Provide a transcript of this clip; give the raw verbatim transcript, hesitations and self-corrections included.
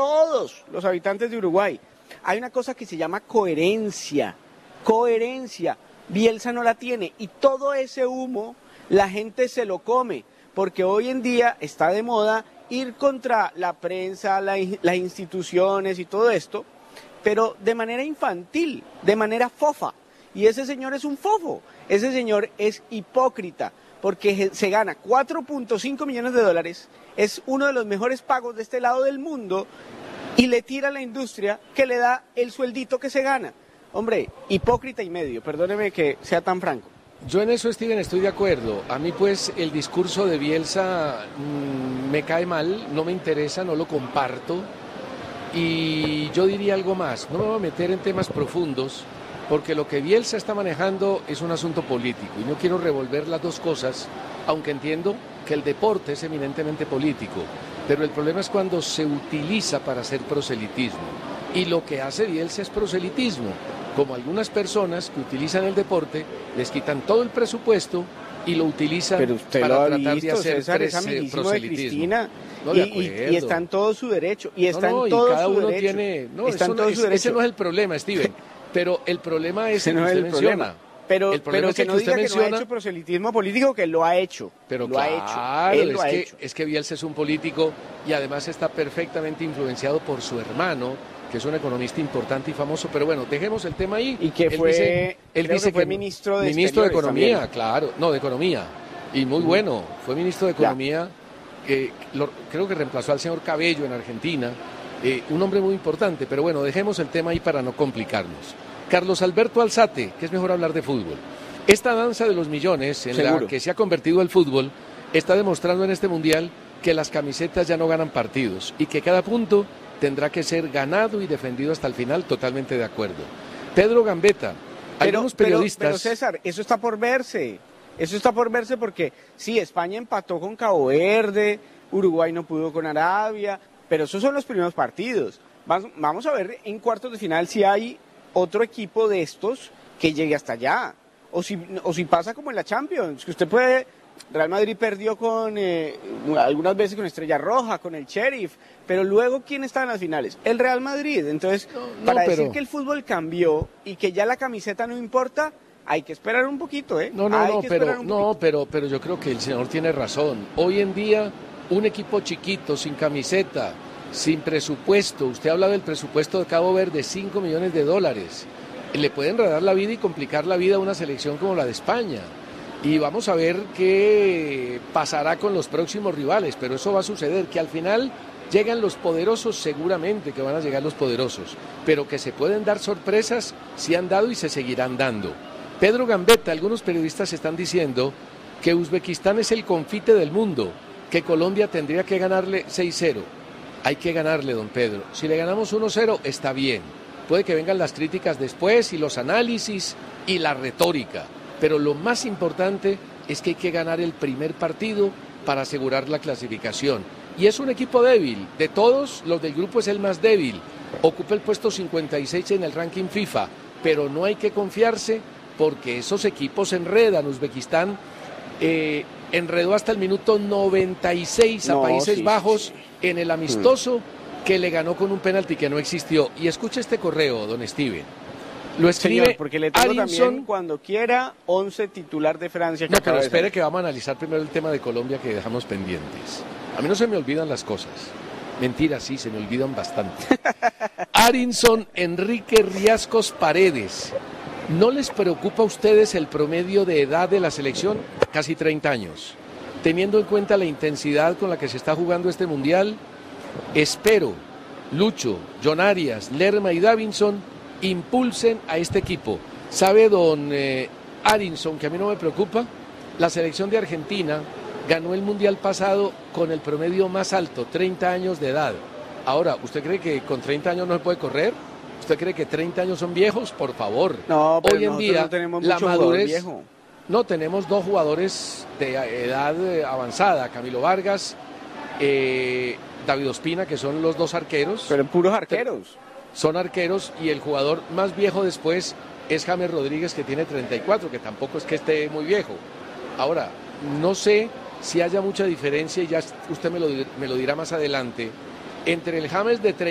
todos los habitantes de Uruguay. Hay una cosa que se llama coherencia, coherencia. Bielsa no la tiene y todo ese humo la gente se lo come, porque hoy en día está de moda ir contra la prensa, la, las instituciones y todo esto, pero de manera infantil, de manera fofa. Y ese señor es un fofo, ese señor es hipócrita, porque se gana cuatro punto cinco millones de dólares, es uno de los mejores pagos de este lado del mundo, y le tira a la industria que le da el sueldito que se gana. Hombre, hipócrita y medio, perdóneme que sea tan franco. Yo en eso, Steven, estoy de acuerdo. A mí, pues, el discurso de Bielsa mmm, me cae mal, no me interesa, no lo comparto. Y yo diría algo más, no me voy a meter en temas profundos, porque lo que Bielsa está manejando es un asunto político, y no quiero revolver las dos cosas, aunque entiendo que el deporte es eminentemente político, pero el problema es cuando se utiliza para hacer proselitismo. Y lo que hace Bielsa es proselitismo. Como algunas personas que utilizan el deporte, les quitan todo el presupuesto y lo utilizan Pero usted para lo ha tratar visto, de hacer César, es pres- amiguísimo de proselitismo. Cristina, No, y, de y, acuerdo. y está en todo su derecho, y está no, no, en todo y cada su uno derecho. tiene, no, está eso en todo no, su es- derecho. ese no es el problema, Steven, pero el problema es Ese el que no es usted el menciona. problema. Pero, El problema pero es que que no usted diga que menciona, no ha hecho proselitismo político, que lo ha hecho. Pero lo claro, ha hecho. Él es, lo ha que, hecho. es que Bielsa es un político y además está perfectamente influenciado por su hermano, que es un economista importante y famoso. Pero bueno, dejemos el tema ahí. Y que él fue, dice, él creo dice que fue que ministro de ministro de Exteriores Economía, también. claro, no, de Economía. Y muy bueno, fue ministro de Economía, que lo, creo que reemplazó al señor Cabello en Argentina, eh, un hombre muy importante. Pero bueno, dejemos el tema ahí para no complicarnos. Carlos Alberto Alzate, que es mejor hablar de fútbol. Esta danza de los millones en Seguro. la que se ha convertido el fútbol está demostrando en este mundial que las camisetas ya no ganan partidos y que cada punto tendrá que ser ganado y defendido hasta el final. Totalmente de acuerdo. Pedro Gambetta, Pero, algunos pero, periodistas... pero César, eso está por verse. Eso está por verse porque sí, España empató con Cabo Verde, Uruguay no pudo con Arabia, pero esos son los primeros partidos. Vamos a ver en cuartos de final si hay otro equipo de estos que llegue hasta allá. O si, o si pasa como en la Champions, que usted puede... Real Madrid perdió con eh, algunas veces con Estrella Roja, con el Sheriff, pero luego ¿quién está en las finales? El Real Madrid. Entonces, No, no, para pero... decir que el fútbol cambió y que ya la camiseta no importa, hay que esperar un poquito, ¿eh? No, no, hay no, que pero, esperar un no poquito. pero, pero yo creo que el señor tiene razón. Hoy en día, un equipo chiquito, sin camiseta, sin presupuesto, usted habla del presupuesto de Cabo Verde, cinco millones de dólares, le puede enredar la vida y complicar la vida a una selección como la de España. Y vamos a ver qué pasará con los próximos rivales, pero eso va a suceder, que al final llegan los poderosos, seguramente que van a llegar los poderosos, pero que se pueden dar sorpresas, se han dado y se seguirán dando. Pedro Gambetta, algunos periodistas están diciendo que Uzbekistán es el confite del mundo, que Colombia tendría que ganarle seis cero. Hay que ganarle, don Pedro. Si le ganamos uno cero, está bien. Puede que vengan las críticas después y los análisis y la retórica, pero lo más importante es que hay que ganar el primer partido para asegurar la clasificación. Y es un equipo débil, de todos los del grupo es el más débil, ocupa el puesto cincuenta y seis en el ranking FIFA, pero no hay que confiarse porque esos equipos se enredan. Uzbekistán eh, enredó hasta el minuto noventa y seis a No, Países sí, Bajos sí, sí. en el amistoso mm. que le ganó con un penalti que no existió. Y escuche este correo, don Steven. Lo escribe Señor, porque le tengo Arinson... también, cuando quiera, once titular de Francia. Que No, pero acaba de espere salir. que vamos a analizar primero el tema de Colombia que dejamos pendientes. A mí no se me olvidan las cosas. Mentira, sí, se me olvidan bastante. Arinson Enrique Riascos Paredes. ¿No les preocupa a ustedes el promedio de edad de la selección? Casi treinta años. Teniendo en cuenta la intensidad con la que se está jugando este mundial, espero, Lucho, John Arias, Lerma y Davinson impulsen a este equipo. ¿Sabe, don eh, Arinson, que a mí no me preocupa? La selección de Argentina ganó el mundial pasado con el promedio más alto, treinta años de edad. Ahora, ¿usted cree que con treinta años no se puede correr? ¿Usted cree que treinta años son viejos? Por favor. No, pero hoy en día no tenemos la mucho madurez viejo. No, tenemos dos jugadores de edad eh, avanzada, Camilo Vargas, eh, David Ospina, que son los dos arqueros. Pero puros arqueros. Son arqueros y el jugador más viejo después es James Rodríguez, que tiene treinta y cuatro, que tampoco es que esté muy viejo. Ahora, no sé si haya mucha diferencia, y ya usted me lo, me lo dirá más adelante, entre el James de